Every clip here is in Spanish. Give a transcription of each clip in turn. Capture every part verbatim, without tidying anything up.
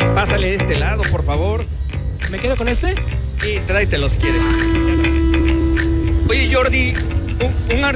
Pásale de este lado, por favor. ¿Me quedo con este? Sí, tráetelo si quieres. Oye, Jordi, un, un art...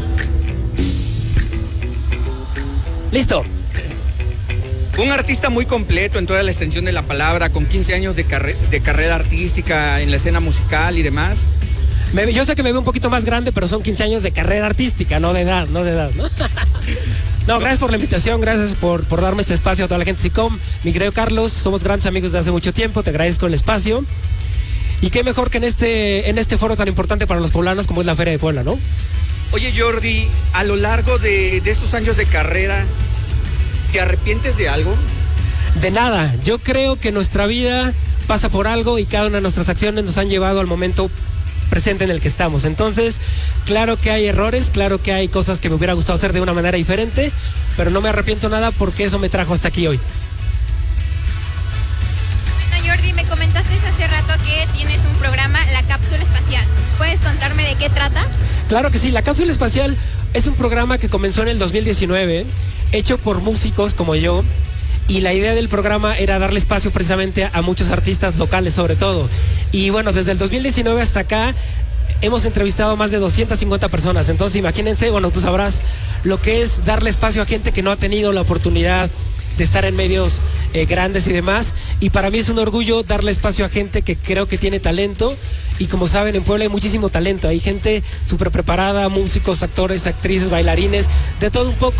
Listo. Un artista muy completo en toda la extensión de la palabra, con quince años de, carre de carrera artística en la escena musical y demás. Me, yo sé que me veo un poquito más grande, pero son quince años de carrera artística, no de edad, no de edad, ¿no? No, gracias por la invitación, gracias por, por darme este espacio a toda la gente de SICOM. Mi querido Carlos, somos grandes amigos de hace mucho tiempo, te agradezco el espacio. Y qué mejor que en este, en este foro tan importante para los poblanos como es la Feria de Puebla, ¿no? Oye, Jordi, a lo largo de, de estos años de carrera, ¿te arrepientes de algo? De nada, yo creo que nuestra vida pasa por algo y cada una de nuestras acciones nos han llevado al momento presente en el que estamos. Entonces, claro que hay errores, claro que hay cosas que me hubiera gustado hacer de una manera diferente, pero no me arrepiento nada porque eso me trajo hasta aquí hoy. Bueno, Jordi, me comentaste hace rato que tienes un programa, La Cápsula Espacial. ¿Puedes contarme de qué trata? Claro que sí, La Cápsula Espacial es un programa que comenzó en el dos mil diecinueve, hecho por músicos como yo, y la idea del programa era darle espacio precisamente a, a muchos artistas locales sobre todo. Y bueno, desde el dos mil diecinueve hasta acá hemos entrevistado a más de doscientas cincuenta personas. Entonces imagínense, bueno, tú sabrás lo que es darle espacio a gente que no ha tenido la oportunidad de estar en medios eh, grandes y demás. Y para mí es un orgullo darle espacio a gente que creo que tiene talento. Y como saben, en Puebla hay muchísimo talento. Hay gente súper preparada, músicos, actores, actrices, bailarines, de todo un poco.